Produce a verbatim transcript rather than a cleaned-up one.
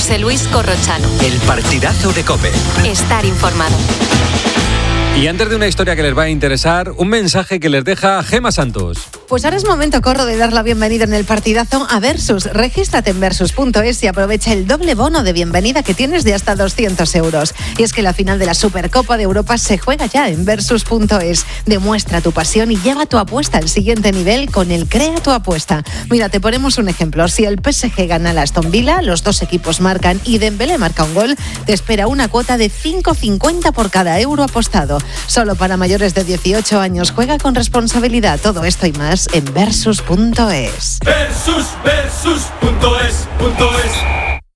José Luis Corrochano. El partidazo de COPE. Estar informado. Y antes de una historia que les va a interesar, un mensaje que les deja Gema Santos. Pues ahora es momento, Corro, de dar la bienvenida en el partidazo a Versus. Regístrate en versus punto es y aprovecha el doble bono de bienvenida que tienes de hasta doscientos euros. Y es que la final de la Supercopa de Europa se juega ya en versus punto es. Demuestra tu pasión y lleva tu apuesta al siguiente nivel con el Crea tu apuesta. Mira, te ponemos un ejemplo. Si el P S G gana al Aston Villa, los dos equipos marcan y Dembélé marca un gol, te espera una cuota de cinco cincuenta por cada euro apostado. Solo para mayores de dieciocho años. Juega con responsabilidad. Todo esto y más en versus punto es. versus, versus punto es, punto es.